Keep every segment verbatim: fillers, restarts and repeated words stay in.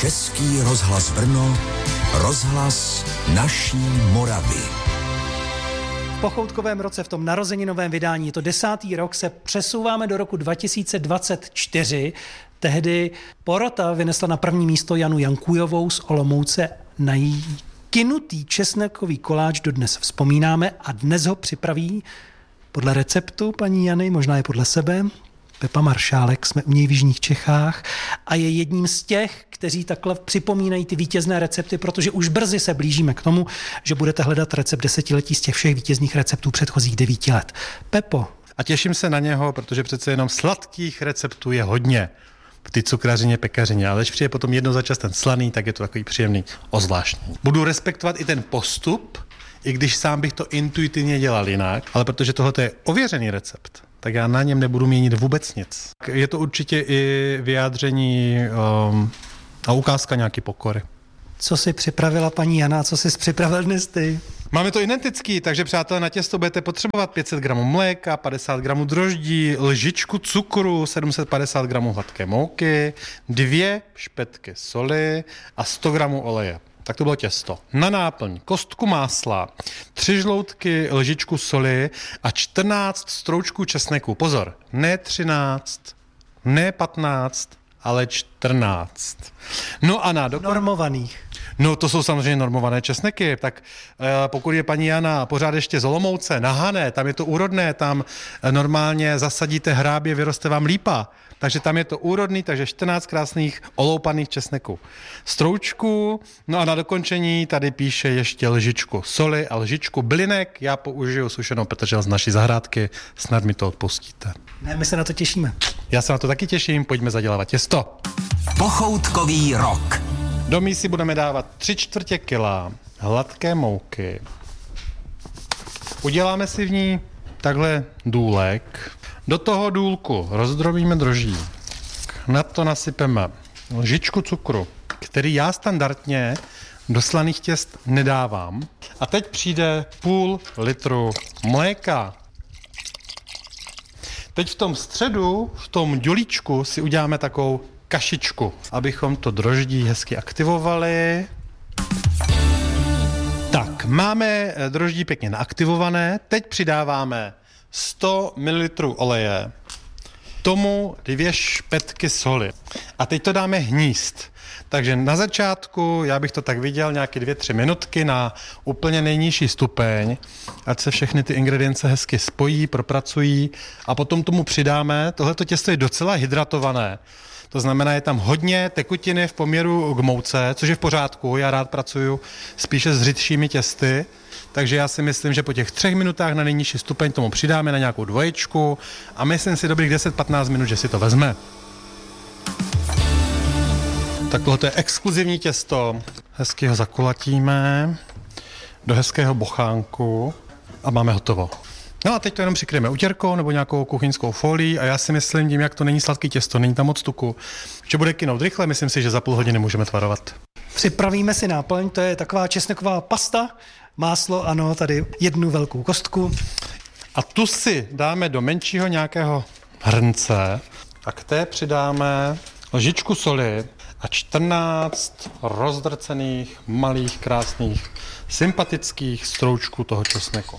Český rozhlas Brno, rozhlas naší Moravy. V pochoutkovém roce, v tom narozeninovém vydání, je to desátý rok, se přesouváme do roku dva tisíce dvacet čtyři. Tehdy porota vynesla na první místo Janu Jankujovou z Olomouce. Na její kynutý česnekový koláč dodnes vzpomínáme a dnes ho připraví podle receptu paní Jany, možná je podle sebe, Pepa Maršálek, jsme u něj v jižních Čechách a je jedním z těch, kteří takhle připomínají ty vítězné recepty, protože už brzy se blížíme k tomu, že budete hledat recept desetiletí z těch všech vítězných receptů předchozích devíti let. Pepo. A těším se na něho, protože přece jenom sladkých receptů je hodně v té cukrařině, pekařině, ale když přijde potom jednou za čas ten slaný, tak je to takový příjemný, ozvláštní. Budu respektovat i ten postup, i když sám bych to intuitivně dělal jinak, ale protože tohle je ověřený recept, tak já na něm nebudu měnit vůbec nic. Je to určitě i vyjádření um, a ukázka nějaký pokory. Co si připravila paní Jana, co jsi připravil dnes ty? Máme to identický, takže přátelé, na těsto budete potřebovat pět set gramů mléka, padesát gramů droždí, lžičku cukru, sedm set padesát gramů hladké mouky, dvě špetky soli a sto gramů oleje. Tak to bylo těsto. Na náplň kostku másla, tři žloutky lžičku soli a čtrnáct stroučků česneku. Pozor, ne třináct, ne patnáct, ale čtrnáct. No a na dokon... Normovaných. No to jsou samozřejmě normované česneky, tak e, pokud je paní Jana pořád ještě z Olomouce, na Hané, tam je to úrodné, tam normálně zasadíte hrábě, vyroste vám lípa, takže tam je to úrodný, takže čtrnáct krásných oloupaných česneků. Stroučku, no a na dokončení tady píše ještě lžičku soli a lžičku bylinek, já použiju sušenou petržel z naší zahrádky, snad mi to odpustíte. Ne, my se na to těšíme. Já se na to taky těším, pojďme zadělávat těsto. Pochoutkový rok. Do mísy budeme dávat tři čtvrtě kila hladké mouky. Uděláme si v ní takhle důlek. Do toho důlku rozdrobíme droždí. Na to nasypeme lžičku cukru, který já standardně do slaných těst nedávám. A teď přijde půl litru mléka. Teď v tom středu, v tom dělíčku si uděláme takovou kašičku, abychom to droždí hezky aktivovali. Tak, máme droždí pěkně naaktivované, teď přidáváme sto mililitrů oleje, tomu dvě špetky soli. A teď to dáme hnízd. Takže na začátku, já bych to tak viděl, nějaké dvě, tři minutky na úplně nejnižší stupeň, ať se všechny ty ingredience hezky spojí, propracují a potom tomu přidáme, tohleto těsto je docela hydratované. To znamená, je tam hodně tekutiny v poměru k mouce, což je v pořádku, já rád pracuju spíše s řidšími těsty, takže já si myslím, že po těch třech minutách na nejnižší stupeň tomu přidáme na nějakou dvoječku a myslím si dobrých deset patnáct minut, že si to vezme. Tak tohle je exkluzivní těsto, hezky ho zakulatíme do hezkého bochánku a máme hotovo. No a teď to jenom přikryjeme utěrkou nebo nějakou kuchyňskou folií a já si myslím, tím, jak to není sladký těsto, není tam moc tuku, že bude kynout rychle, myslím si, že za půl hodiny můžeme tvarovat. Připravíme si náplň, to je taková česneková pasta, máslo, ano, tady jednu velkou kostku. A tu si dáme do menšího nějakého hrnce a k té přidáme lžičku soli a čtrnáct rozdrcených, malých, krásných, sympatických stroučků toho česneku.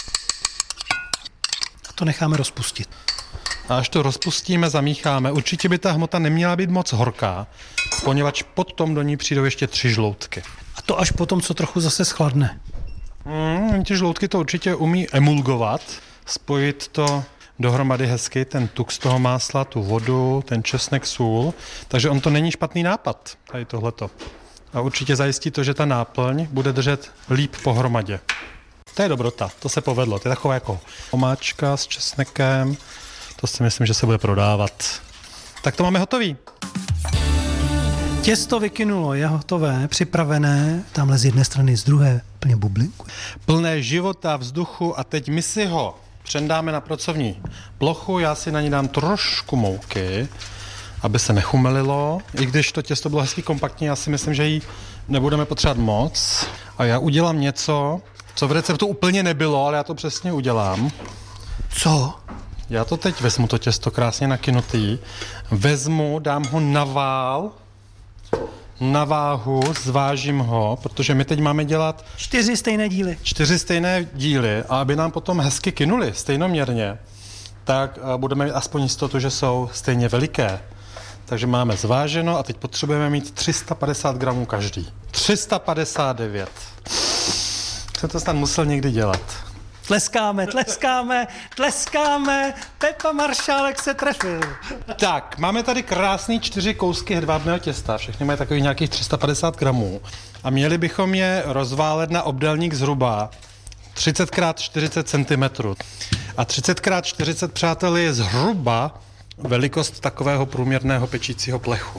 To necháme rozpustit. A až to rozpustíme, zamícháme. Určitě by ta hmota neměla být moc horká, poněvadž potom do ní přijdou ještě tři žloutky. A to až potom, co trochu zase schladne. Hmm, ty žloutky to určitě umí emulgovat, spojit to dohromady hezky, ten tuk z toho másla, tu vodu, ten česnek, sůl. Takže on to není špatný nápad, tady tohleto. A určitě zajistí to, že ta náplň bude držet líp pohromadě. To je dobrota, to se povedlo. To je taková jako omáčka s česnekem. To si myslím, že se bude prodávat. Tak to máme hotový. Těsto vykynulo, je hotové, připravené. Tamhle z jedné strany, z druhé plně bublinku. Plné života, vzduchu a teď my si ho přendáme na pracovní plochu. Já si na ní dám trošku mouky, aby se nechumelilo. I když to těsto bylo hezky kompaktní, já si myslím, že jí nebudeme potřebovat moc. A já udělám něco, co v receptu úplně nebylo, ale já to přesně udělám. Co? Já to teď vezmu, to těsto krásně nakynutý, vezmu, dám ho na vál na váhu, zvážím ho, protože my teď máme dělat Čtyři stejné díly. čtyři stejné díly a aby nám potom hezky kynuli stejnoměrně, tak budeme mít aspoň jistotu, že jsou stejně veliké. Takže máme zváženo a teď potřebujeme mít tři sta padesát gramů každý. tři sta padesát devět. Jsem to snad musel někdy dělat. Tleskáme, tleskáme, tleskáme. Pepa Maršálek se trefil. Tak, máme tady krásný čtyři kousky hedvábného těsta. Všechny mají takových nějakých tři sta padesát gramů. A měli bychom je rozválet na obdélník zhruba třicet krát čtyřicet centimetrů. A třicet krát čtyřicet, přátelé, je zhruba velikost takového průměrného pečícího plechu.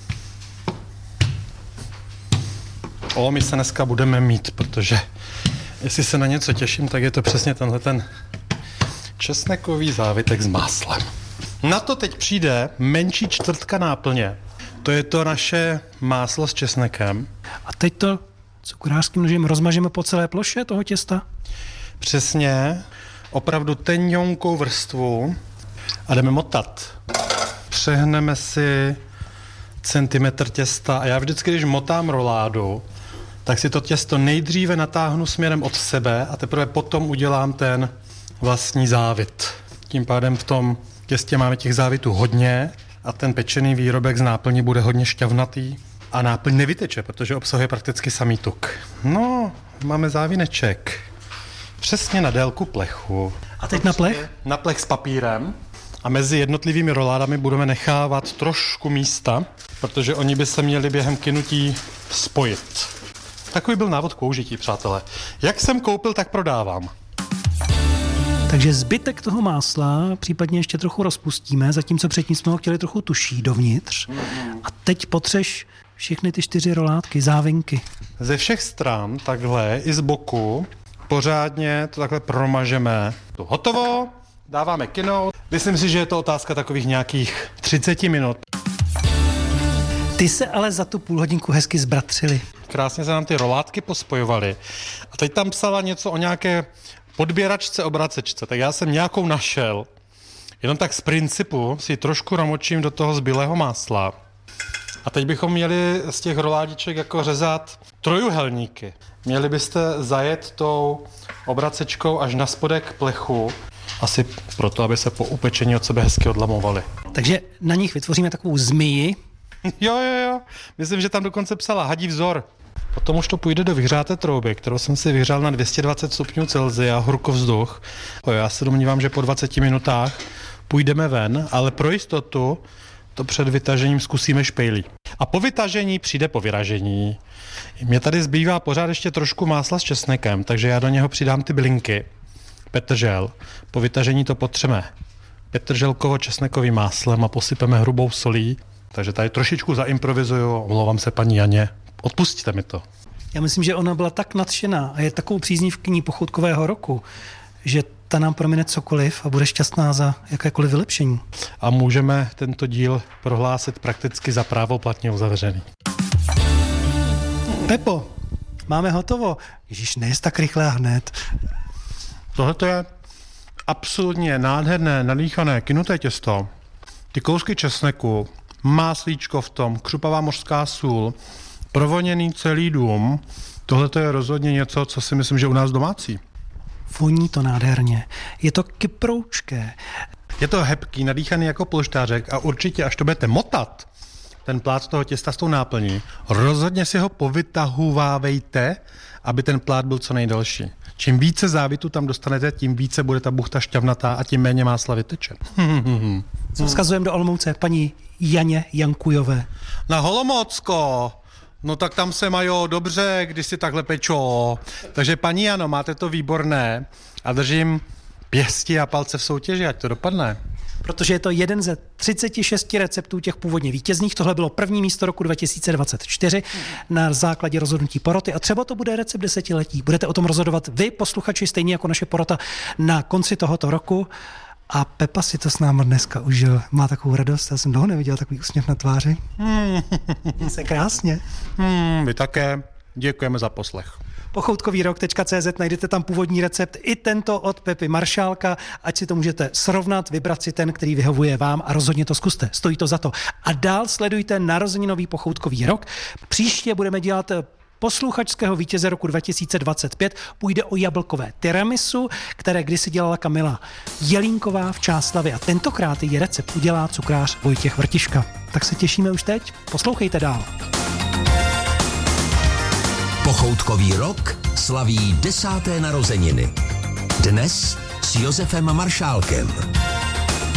O, my se dneska budeme mít, protože jestli se na něco těším, tak je to přesně tenhle ten česnekový závitek s máslem. Na to teď přijde menší čtvrtka náplně. To je to naše máslo s česnekem. A teď to cukrářským nožem rozmažeme po celé ploše toho těsta? Přesně, opravdu tenňonkou vrstvu a jdeme motat. Přehneme si centimetr těsta a já vždycky, když motám roládu, tak si to těsto nejdříve natáhnu směrem od sebe a teprve potom udělám ten vlastní závit. Tím pádem v tom těstě máme těch závitů hodně a ten pečený výrobek z náplní bude hodně šťavnatý a náplň nevyteče, protože obsahuje prakticky samý tuk. No, máme závineček. Přesně na délku plechu. A teď na plech? Na plech s papírem. A mezi jednotlivými roládami budeme nechávat trošku místa, protože oni by se měli během kynutí spojit. Takový byl návod k použití, přátelé. Jak jsem koupil, tak prodávám. Takže zbytek toho másla případně ještě trochu rozpustíme, zatímco předtím jsme ho chtěli trochu tuší dovnitř. A teď potřeš všechny ty čtyři rolátky, závinky. Ze všech stran, takhle, i z boku, pořádně to takhle promažeme. To hotovo, dáváme kynout. Myslím si, že je to otázka takových nějakých třicet minut. Ty se ale za tu půl hodinku hezky zbratřili. Krásně se nám ty rolátky pospojovaly. A teď tam psala něco o nějaké podběračce, obracečce. Tak já jsem nějakou našel. Jenom tak z principu si trošku namočím do toho zbylého másla. A teď bychom měli z těch roládiček jako řezat trojuhelníky. Měli byste zajet tou obracečkou až na spodek plechu. Asi proto, aby se po upečení od sebe hezky odlamovaly. Takže na nich vytvoříme takovou zmiji. Jo, jo, jo. Myslím, že tam dokonce psala hadí vzor. Potom už to půjde do vyhřáté trouby, kterou jsem si vyhřál na dvě stě dvacet stupňů Celsia, horkovzduch. Já se domnívám, že po dvaceti minutách půjdeme ven, ale pro jistotu to před vytažením zkusíme špejlí. A po vytažení přijde po vyražení. Mně tady zbývá pořád ještě trošku másla s česnekem, takže já do něho přidám ty bylinky, petržel. Po vytažení to potřeme petrželkovo-česnekovým máslem a posypeme hrubou solí. Takže tady trošičku zaimprovizuju, omlouvám se paní Janě, odpustíte mi to. Já myslím, že ona byla tak nadšená a je takovou příznivkyní pochoutkového roku, že ta nám promine cokoliv a bude šťastná za jakékoliv vylepšení. A můžeme tento díl prohlásit prakticky za právoplatně uzavřený. Pepo, máme hotovo. Ježíš, nejsi tak rychle a hned. Tohle je absolutně nádherné, nadýchané, kynuté těsto. Ty kousky česneku, máslíčko v tom, křupavá mořská sůl, provoněný celý dům. Tohle je rozhodně něco, co si myslím, že u nás domácí. Voní to nádherně. Je to kyproučké. Je to hebký, nadýchaný jako polštářek a určitě, až to budete motat, ten plát toho těsta s tou náplní, rozhodně si ho povytahovávejte, aby ten plát byl co nejdelší. Čím více závitu tam dostanete, tím více bude ta buchta šťavnatá a tím méně másla vyteče. Co vzkazujeme do Olomouce paní Janě Jankujové? Na Holomocko! No tak tam se mají dobře, když si takhle pečou. Takže paní Jano, máte to výborné a držím pěsti a palce v soutěži, ať to dopadne. Protože je to jeden ze třiceti šesti receptů těch původně vítězných. Tohle bylo první místo roku dva tisíce dvacet čtyři na základě rozhodnutí poroty a třeba to bude recept desetiletí. Budete o tom rozhodovat vy, posluchači, stejně jako naše porota na konci tohoto roku. A Pepa si to s námi dneska užil. Má takovou radost, já jsem dlouho neviděl takový úsměv na tváři. Hmm. Se krásně. Hmm, vy také. Děkujeme za poslech. pochoutkový rok tečka cé zet, najdete tam původní recept i tento od Pepy Maršálka, ať si to můžete srovnat, vybrat si ten, který vyhovuje vám a rozhodně to zkuste, stojí to za to. A dál sledujte narozeninový pochoutkový rok. Příště budeme dělat posluchačského vítěze roku dva tisíce dvacet pět, půjde o jablkové tiramisu, které kdysi dělala Kamila Jelínková v Čáslavi a tentokrát její recept udělá cukrář Vojtěch Vrtiška. Tak se těšíme už teď, poslouchejte dál. Pochoutkový rok slaví desáté narozeniny. Dnes s Josefem Maršálkem.